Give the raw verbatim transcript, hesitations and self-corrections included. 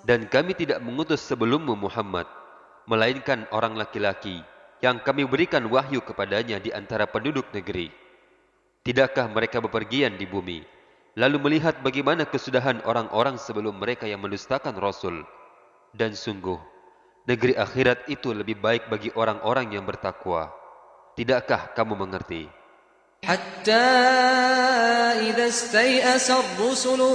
Dan kami tidak mengutus sebelummu Muhammad, melainkan orang laki-laki yang kami berikan wahyu kepadanya di antara penduduk negeri. Tidakkah mereka bepergian di bumi, lalu melihat bagaimana kesudahan orang-orang sebelum mereka yang mendustakan Rasul? Dan sungguh, negeri akhirat itu lebih baik bagi orang-orang yang bertakwa. Tidakkah kamu mengerti? Hatta idza istay'asa ar-rusulu